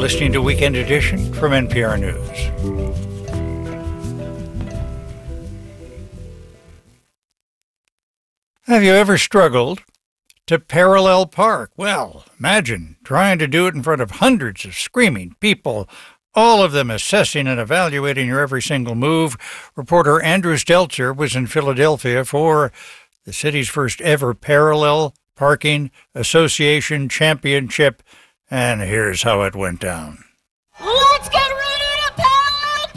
listening to Weekend Edition from NPR News. Have you ever struggled to parallel park? Well, imagine trying to do it in front of hundreds of screaming people, all of them assessing and evaluating your every single move. Reporter Andrew Stelzer was in Philadelphia for the city's first ever Parallel Parking Association Championship, and here's how it went down. Let's get ready to parallel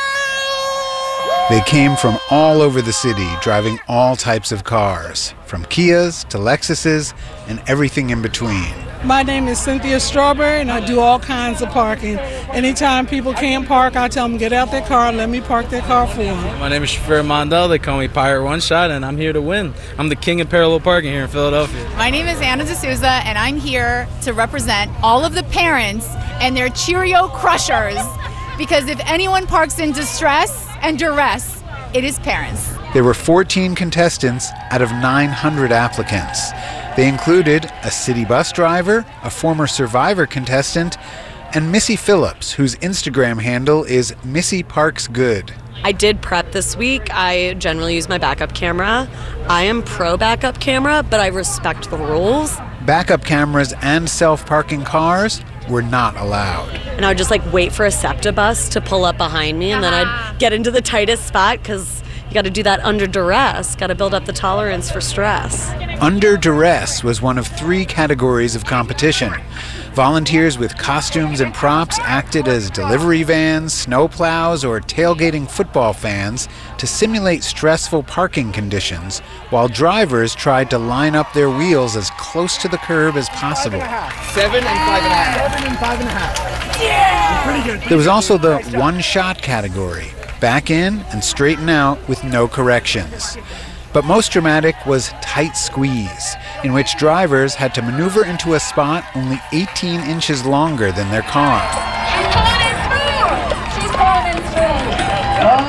park! They came from all over the city, driving all types of cars, from Kias to Lexuses and everything in between. My name is Cynthia Strawberry, and I do all kinds of parking. Anytime people can't park, I tell them get out their car and let me park their car for them. My name is Shafir Mondell. They call me Pirate One Shot, and I'm here to win. I'm the king of parallel parking here in Philadelphia. My name is Anna D'Souza, and I'm here to represent all of the parents and their Cheerio crushers, because if anyone parks in distress and duress, it is parents. There were 14 contestants out of 900 applicants. They included a city bus driver, a former Survivor contestant, and Missy Phillips, whose Instagram handle is Missy Parks Good. I did prep this week. I generally use my backup camera. I am pro backup camera, but I respect the rules. Backup cameras and self-parking cars were not allowed. And I would just wait for a SEPTA bus to pull up behind me, and then I'd get into the tightest spot because you got to do that under duress, got to build up the tolerance for stress. Under duress was one of 3 categories of competition. Volunteers with costumes and props acted as delivery vans, snowplows, or tailgating football fans to simulate stressful parking conditions, while drivers tried to line up their wheels as close to the curb as possible. 7 and 5.5. 7 and 5.5. Yeah! Pretty good. There was also the one-shot category. Back in and straighten out with no corrections. But most dramatic was tight squeeze, in which drivers had to maneuver into a spot only 18 inches longer than their car. She's pulling it through! She's pulling it through! Oh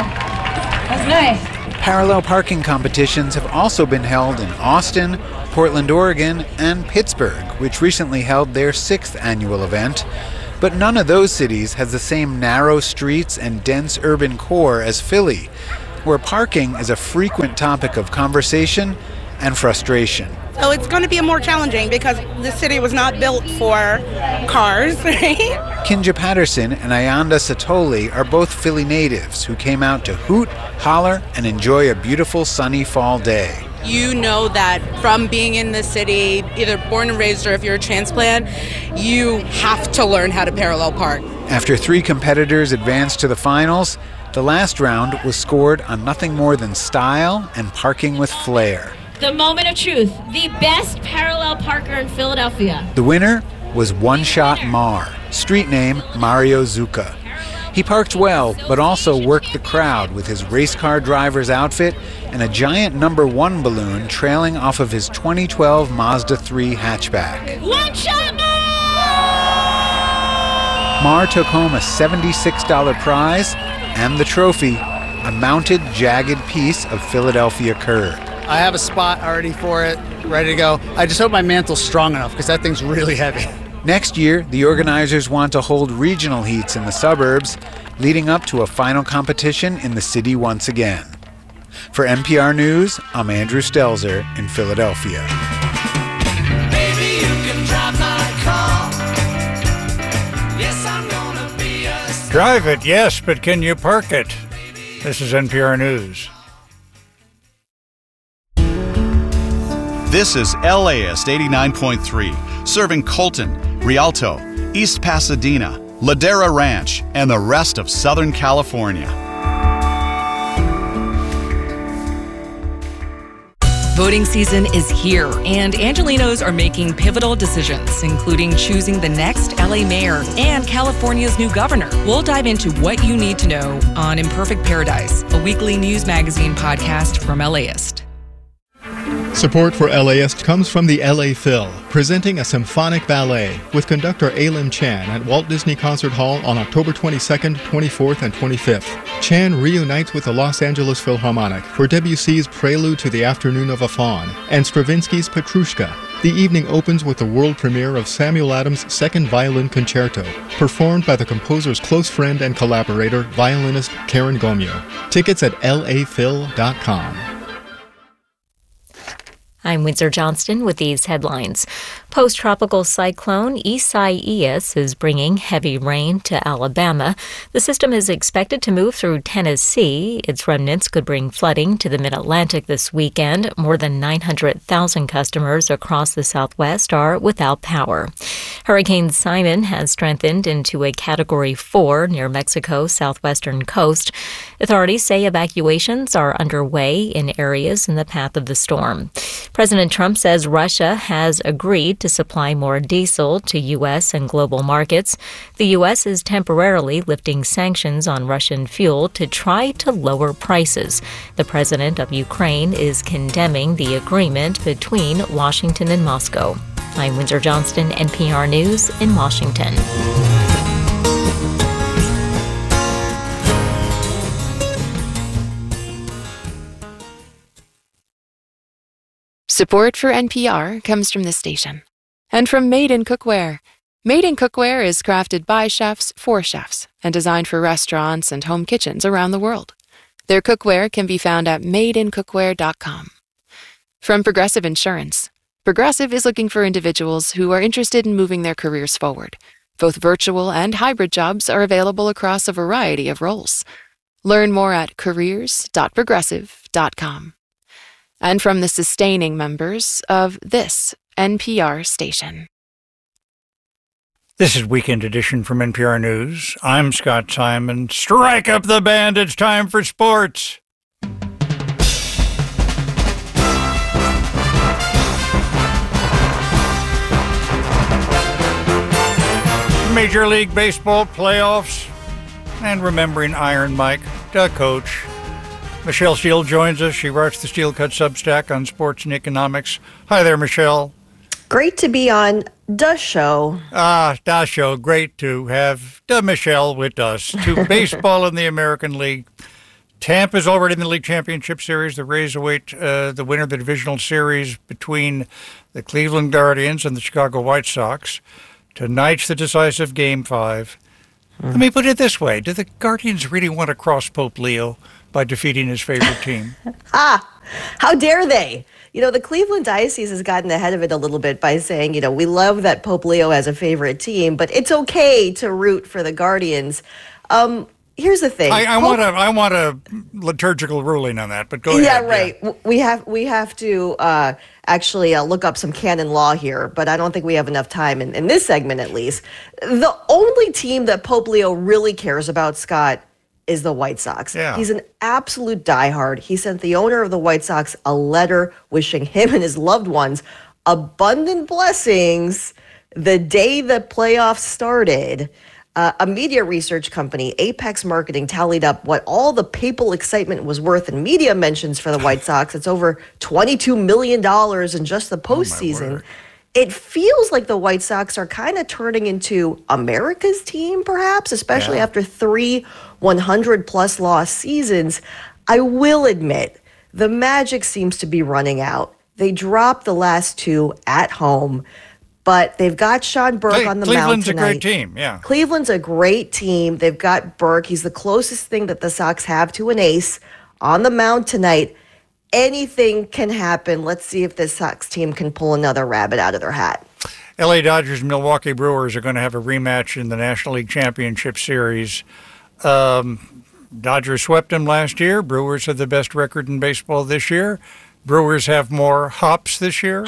yeah, that's nice. Parallel parking competitions have also been held in Austin, Portland, Oregon, and Pittsburgh, which recently held their 6th annual event. But none of those cities has the same narrow streets and dense urban core as Philly, where parking is a frequent topic of conversation and frustration. So it's going to be more challenging because the city was not built for cars, right? Kinja Patterson and Ayanda Satoli are both Philly natives who came out to hoot, holler, and enjoy a beautiful sunny fall day. You know that from being in the city, either born and raised or if you're a transplant, you have to learn how to parallel park. After 3 competitors advanced to the finals, the last round was scored on nothing more than style and parking with flair. The moment of truth, the best parallel parker in Philadelphia. The winner was One Shot Mar, street name Mario Zucca. He parked well, but also worked the crowd with his race car driver's outfit and a giant #1 balloon trailing off of his 2012 Mazda 3 hatchback. One shot Mar took home a $76 prize and the trophy, a mounted, jagged piece of Philadelphia curb. I have a spot already for it, ready to go. I just hope my mantle's strong enough because that thing's really heavy. Next year, the organizers want to hold regional heats in the suburbs, leading up to a final competition in the city once again. For NPR News, I'm Andrew Stelzer in Philadelphia. Baby, you can drive my car. Yes, I'm gonna be a... Drive it, yes, but can you park it? This is NPR News. This is LAist 89.3, serving Colton, Rialto, East Pasadena, Ladera Ranch, and the rest of Southern California. Voting season is here, and Angelinos are making pivotal decisions, including choosing the next LA mayor and California's new governor. We'll dive into what you need to know on Imperfect Paradise, a weekly news magazine podcast from LAist. Support for LAist comes from the LA Phil, presenting a symphonic ballet with conductor Alim Chan at Walt Disney Concert Hall on October 22nd, 24th, and 25th. Chan reunites with the Los Angeles Philharmonic for Debussy's Prelude to the Afternoon of a Faun and Stravinsky's Petrushka. The evening opens with the world premiere of Samuel Adams' Second Violin Concerto, performed by the composer's close friend and collaborator, violinist Karen Gomio. Tickets at laphil.com. I'm Windsor Johnston with these headlines. Post-tropical cyclone Isaias is bringing heavy rain to Alabama. The system is expected to move through Tennessee. Its remnants could bring flooding to the mid-Atlantic this weekend. More than 900,000 customers across the Southwest are without power. Hurricane Simon has strengthened into a Category 4 near Mexico's southwestern coast. Authorities say evacuations are underway in areas in the path of the storm. President Trump says Russia has agreed to supply more diesel to U.S. and global markets. The U.S. is temporarily lifting sanctions on Russian fuel to try to lower prices. The president of Ukraine is condemning the agreement between Washington and Moscow. I'm Windsor Johnston, NPR News in Washington. Support for NPR comes from this station and from Made in Cookware. Made in Cookware is crafted by chefs for chefs and designed for restaurants and home kitchens around the world. Their cookware can be found at madeincookware.com. From Progressive Insurance. Progressive is looking for individuals who are interested in moving their careers forward. Both virtual and hybrid jobs are available across a variety of roles. Learn more at careers.progressive.com. And from the sustaining members of this NPR station. This is Weekend Edition from NPR News. I'm Scott Simon. Strike up the band. It's time for sports. Major League Baseball playoffs and remembering Iron Mike, the coach. Michelle Steele joins us. She writes the Steel Cut Substack on sports and economics. Hi there, Michelle. Great to be on the show. Da show. Great to have Michelle with us. To baseball in the American League. Tampa's already in the League Championship Series. The Rays await the winner of the divisional series between the Cleveland Guardians and the Chicago White Sox. Tonight's the decisive Game 5. Let me put it this way. Do the Guardians really want to cross Pope Leo by defeating his favorite team? How dare they? You know, the Cleveland Diocese has gotten ahead of it a little bit by saying, you know, we love that Pope Leo has a favorite team, but it's okay to root for the Guardians. Here's the thing. I want a liturgical ruling on that, but go ahead. Yeah, right. Yeah. We have to actually look up some canon law here, but I don't think we have enough time in this segment, at least. The only team that Pope Leo really cares about, Scott, is the White Sox. Yeah. He's an absolute diehard. He sent the owner of the White Sox a letter wishing him and his loved ones abundant blessings the day the playoffs started. A media research company, Apex Marketing, tallied up what all the papal excitement was worth in media mentions for the White Sox. It's over $22 million in just the postseason. It feels like the White Sox are kind of turning into America's team, perhaps, especially after 3 100-plus loss seasons. I will admit, the magic seems to be running out. They dropped the last 2 at home, but they've got Sean Burke on the mound tonight. Cleveland's a great team, yeah. Cleveland's a great team. They've got Burke. He's the closest thing that the Sox have to an ace on the mound tonight. Anything can happen. Let's see if this Sox team can pull another rabbit out of their hat. LA Dodgers and Milwaukee Brewers are going to have a rematch in the National League Championship Series. Dodgers swept them last year. Brewers have the best record in baseball this year. Brewers have more hops this year.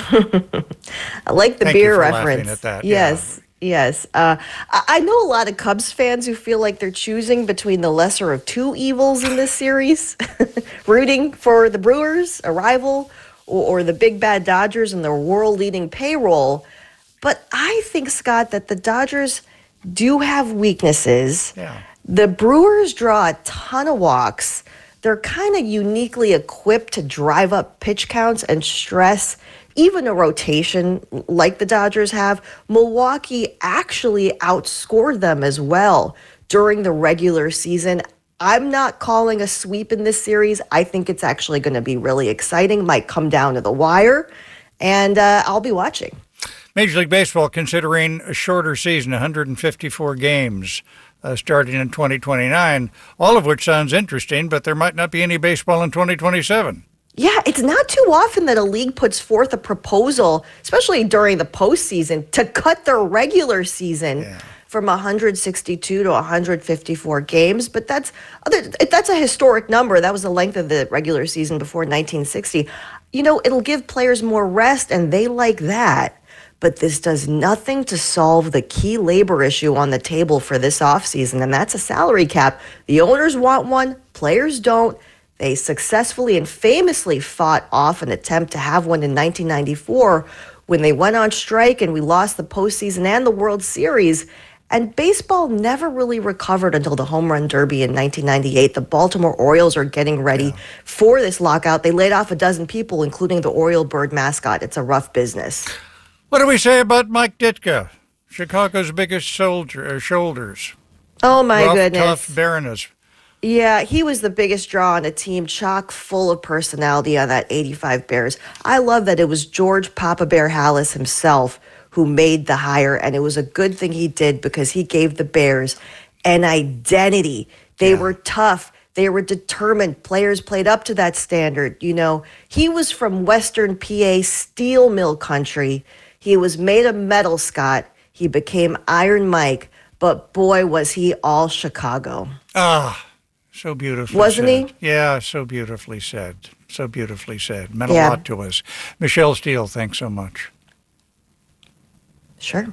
I like the Thank beer you for reference. laughing at that. Yes. Yes. I know a lot of Cubs fans who feel like they're choosing between the lesser of two evils in this series, rooting for the Brewers, a rival, or the big bad Dodgers and their world-leading payroll. But I think, Scott, that the Dodgers do have weaknesses. Yeah. The Brewers draw a ton of walks. they're kind of uniquely equipped to drive up pitch counts and stress even a rotation like the Dodgers have. Milwaukee actually outscored them as well during the regular season. I'm not calling a sweep in this series. I think it's actually going to be really exciting. Might come down to the wire, and I'll be watching. Major League Baseball considering a shorter season, 154 games starting in 2029, all of which sounds interesting, but there might not be any baseball in 2027. Yeah, it's not too often that a league puts forth a proposal, especially during the postseason, to cut their regular season from 162 to 154 games. But that's a historic number. That was the length of the regular season before 1960. You know, it'll give players more rest, and they like that. But this does nothing to solve the key labor issue on the table for this offseason, and that's a salary cap. The owners want one, players don't. They successfully and famously fought off an attempt to have one in 1994 when they went on strike and we lost the postseason and the World Series. And baseball never really recovered until the Home Run Derby in 1998. The Baltimore Orioles are getting ready for this lockout. They laid off a dozen people, including the Oriole bird mascot. It's a rough business. What do we say about Mike Ditka, Chicago's biggest shoulders? Oh, my goodness. Tough Baroness. Yeah, he was the biggest draw on a team chock full of personality on that 85 Bears. I love that it was George Papa Bear Halas himself who made the hire, and it was a good thing he did because he gave the Bears an identity. They were tough. They were determined. Players played up to that standard. You know, he was from Western PA steel mill country. He was made of metal, Scott. He became Iron Mike, but boy, was he all Chicago. So beautifully Wasn't said. he? Yeah, so beautifully said. So beautifully said. Meant a lot to us. Michelle Steele, thanks so much. Sure.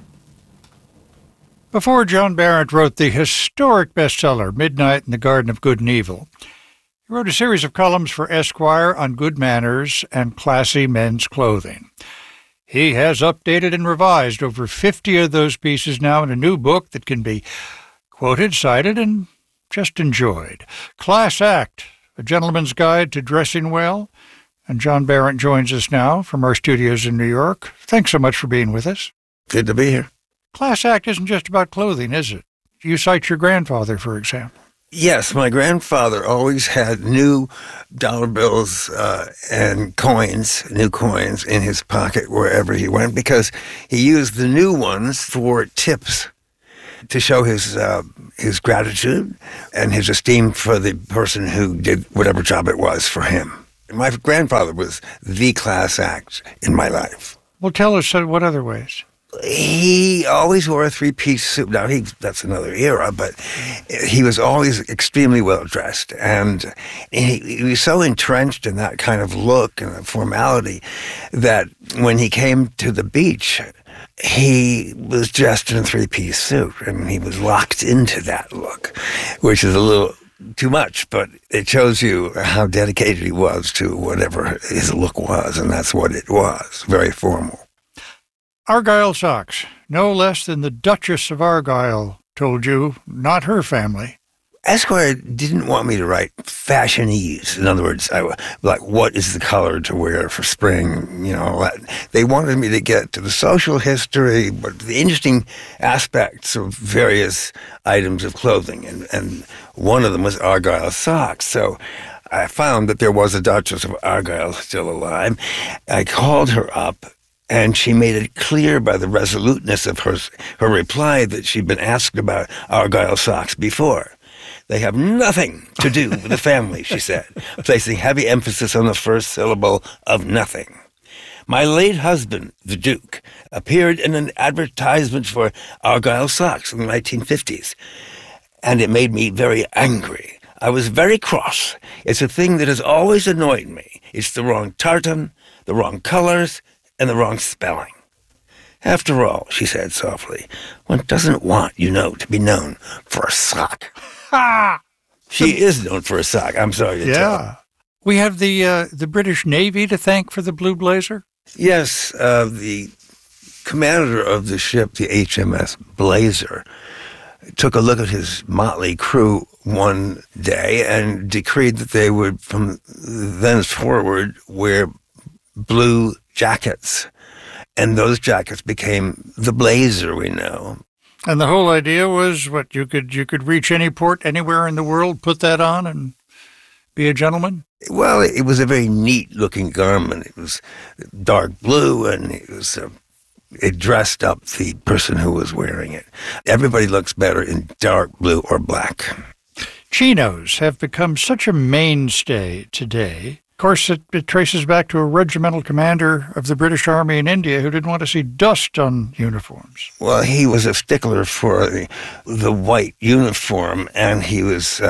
Before John Barrett wrote the historic bestseller, Midnight in the Garden of Good and Evil, he wrote a series of columns for Esquire on good manners and classy men's clothing. He has updated and revised over 50 of those pieces now in a new book that can be quoted, cited, and just enjoyed. Class Act, A Gentleman's Guide to Dressing Well. And John Barrett joins us now from our studios in New York. Thanks so much for being with us. Good to be here. Class Act isn't just about clothing, is it? You cite your grandfather, for example. Yes, my grandfather always had new dollar bills and coins, new coins in his pocket wherever he went because he used the new ones for tips to show his gratitude and his esteem for the person who did whatever job it was for him. My grandfather was the class act in my life. Well, tell us what other ways. He always wore a three-piece suit. Now, that's another era, but he was always extremely well-dressed. And he was so entrenched in that kind of look and formality that when he came to the beach, he was dressed in a three-piece suit, and he was locked into that look, which is a little too much, but it shows you how dedicated he was to whatever his look was, and that's what it was, very formal. Argyle socks, no less than the Duchess of Argyle told you, not her family. Esquire didn't want me to write fashionese. In other words, what is the color to wear for spring? You know, they wanted me to get to the social history, but the interesting aspects of various items of clothing. And one of them was Argyle socks. So I found that there was a Duchess of Argyle still alive. I called her up, and she made it clear by the resoluteness of her reply that she'd been asked about Argyle socks before. They have nothing to do with the family, she said, placing heavy emphasis on the first syllable of nothing. My late husband, the Duke, appeared in an advertisement for Argyle socks in the 1950s, and it made me very angry. I was very cross. It's a thing that has always annoyed me. It's the wrong tartan, the wrong colors, and the wrong spelling. After all, she said softly, one doesn't want, to be known for a sock. Ha! She is known for a sock, I'm sorry to tell. We have the British Navy to thank for the Blue Blazer? Yes, the commander of the ship, the HMS Blazer, took a look at his motley crew one day and decreed that they would, from thenceforward, wear blue jackets. And those jackets became the blazer we know. And the whole idea was what, you could reach any port anywhere in the world, put that on, and be a gentleman? Well, it was a very neat-looking garment. It was dark blue, and it dressed up the person who was wearing it. Everybody looks better in dark blue or black. Chinos have become such a mainstay today. Of course, it traces back to a regimental commander of the British Army in India who didn't want to see dust on uniforms. Well, he was a stickler for the white uniform, and he was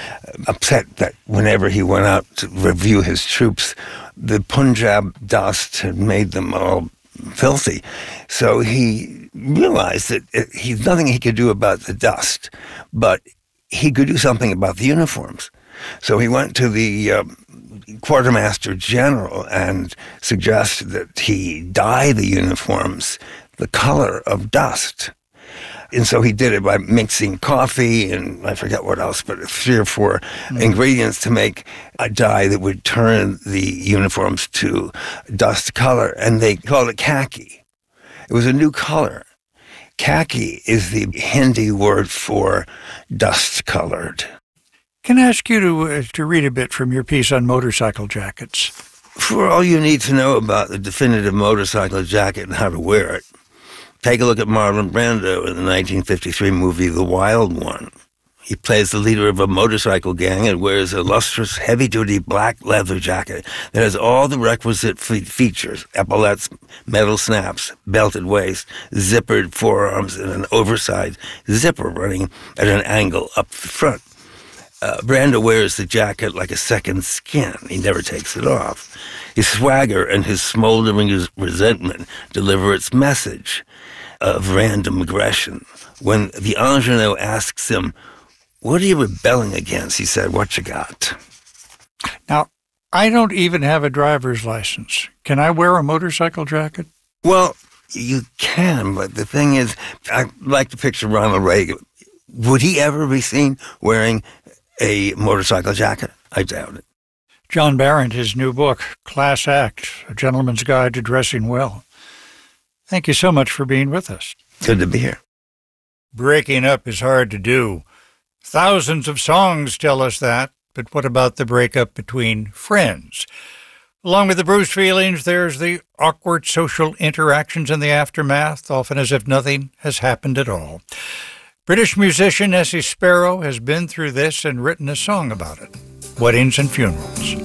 upset that whenever he went out to review his troops, the Punjab dust had made them all filthy. So he realized that he's nothing he could do about the dust, but he could do something about the uniforms. So he went to the Quartermaster General and suggested that he dye the uniforms the color of dust. And so he did it by mixing coffee and I forget what else, but 3 or 4 ingredients to make a dye that would turn the uniforms to dust color. And they called it khaki. It was a new color. Khaki is the Hindi word for dust-colored. Can I ask you to read a bit from your piece on motorcycle jackets? For all you need to know about the definitive motorcycle jacket and how to wear it, take a look at Marlon Brando in the 1953 movie The Wild One. He plays the leader of a motorcycle gang and wears a lustrous, heavy-duty black leather jacket that has all the requisite features: epaulettes, metal snaps, belted waist, zippered forearms, and an oversized zipper running at an angle up the front. Brando wears the jacket like a second skin. He never takes it off. His swagger and his smoldering resentment deliver its message of random aggression. When the ingenue asks him, "What are you rebelling against?" he said, "What you got?" Now, I don't even have a driver's license. Can I wear a motorcycle jacket? Well, you can, but the thing is, I like to picture Ronald Reagan. Would he ever be seen wearing a motorcycle jacket? I doubt it. John Barrett, his new book, Class Act, A Gentleman's Guide to Dressing Well. Thank you so much for being with us. Good to be here. Breaking up is hard to do. Thousands of songs tell us that, but what about the breakup between friends? Along with the bruised feelings, there's the awkward social interactions in the aftermath, often as if nothing has happened at all. British musician Essie Sparrow has been through this and written a song about it, Weddings and Funerals.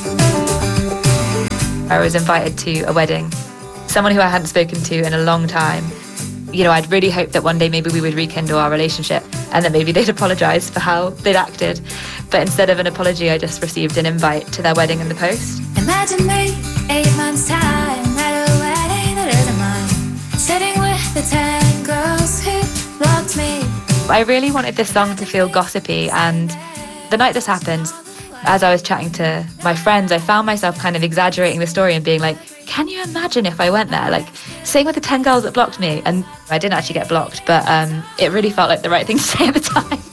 I was invited to a wedding, someone who I hadn't spoken to in a long time. You know, I'd really hoped that one day maybe we would rekindle our relationship and that maybe they'd apologise for how they'd acted. But instead of an apology, I just received an invite to their wedding in the post. Imagine me, 8 months' time, at a wedding that isn't mine, sitting with the 10 girls who loved me. I really wanted this song to feel gossipy, and the night this happened, as I was chatting to my friends, I found myself kind of exaggerating the story and being like, can you imagine if I went there? Like, staying with the 10 girls that blocked me. And I didn't actually get blocked, but it really felt like the right thing to say at the time.